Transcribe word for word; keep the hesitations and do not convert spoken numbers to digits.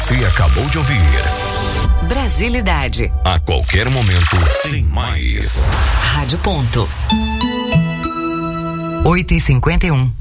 Você acabou de ouvir Brasilidade. A qualquer momento tem mais. Rádio Ponto. oito e cinquenta e um.